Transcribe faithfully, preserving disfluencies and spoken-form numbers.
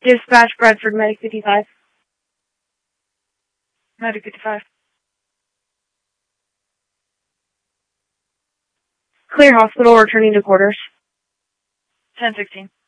Dispatch Bradford, Medic fifty-five. Medic fifty-five. Clear hospital, returning to quarters. ten sixteen.